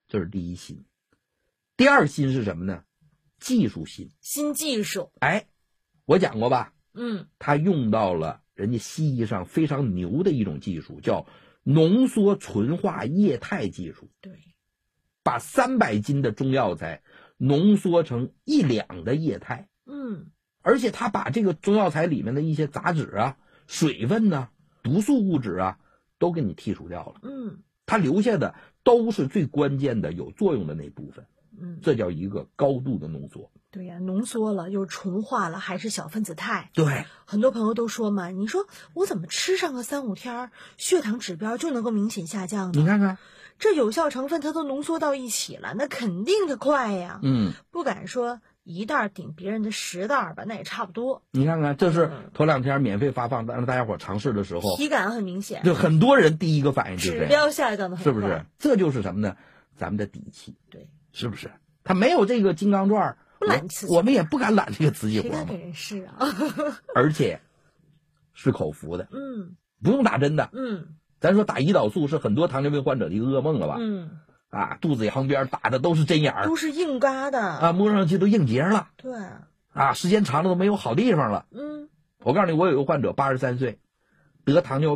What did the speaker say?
这是第一新。第二新是什么呢？技术新。 新技术。 哎，我讲过吧？它用到了人家西医上非常牛的一种技术，叫浓缩纯化液态技术。 对， 把300斤的中药材浓缩成1两的液态。而且它把这个中药材里面的一些杂质啊、水分啊、毒素物质啊都给你剔除掉了。它留下的都是最关键的有作用的那部分。这叫一个高度的浓缩。 对呀，浓缩了又纯化了，还是小分子肽。 对， 很多朋友都说嘛，你说我怎么吃上个3、5天，血糖指标就能够明显下降呢？ 你看看， 这有效成分它都浓缩到一起了，那肯定的快呀。不敢说1袋顶别人的10袋吧，那也差不多。 你看看，这是头2天免费发放，让大家伙尝试的时候， 体感很明显。 就很多人第一个反应就是这样， 指标下降的很快， 是不是？这就是什么呢？咱们的底气。 对， 是不是？他没有这个金刚钻， 不揽瓷器， 我们也不敢揽这个瓷器活嘛。 谁敢给人试啊？ 而且是口服的，不用打针的。咱说打胰岛素是很多糖尿病患者的一个噩梦了吧？肚子旁边打的都是针眼儿， 都是硬疙瘩摸上去都硬结了。 对时间长了都没有好地方了。我告诉你，我有一个患者83岁，得糖尿病。